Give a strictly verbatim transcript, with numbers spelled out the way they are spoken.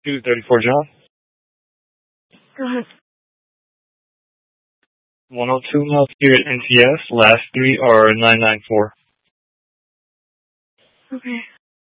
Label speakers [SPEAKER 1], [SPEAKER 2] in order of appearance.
[SPEAKER 1] two thirty-four John.
[SPEAKER 2] Go ahead.
[SPEAKER 1] one oh two Mount Spirit N T S. Last three are nine nine four.
[SPEAKER 2] Okay.